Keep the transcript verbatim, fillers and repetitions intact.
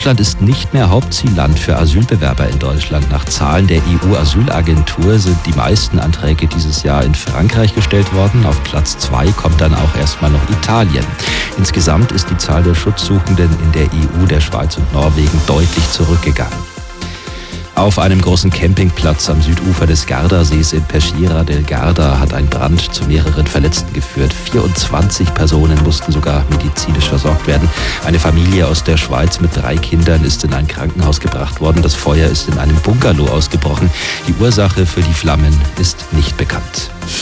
Deutschland ist nicht mehr Hauptzielland für Asylbewerber in Deutschland. Nach Zahlen der E U-Asylagentur sind die meisten Anträge dieses Jahr in Frankreich gestellt worden. Auf Platz zwei kommt dann auch erstmal noch Italien. Insgesamt ist die Zahl der Schutzsuchenden in der E U, der Schweiz und Norwegen deutlich zurückgegangen. Auf einem großen Campingplatz am Südufer des Gardasees in Peschiera del Garda hat ein Brand zu mehreren Verletzten geführt. vierundzwanzig Personen mussten sogar medizinisch versorgt werden. Eine Familie aus der Schweiz mit drei Kindern ist in ein Krankenhaus gebracht worden. Das Feuer ist in einem Bungalow ausgebrochen. Die Ursache für die Flammen ist nicht bekannt.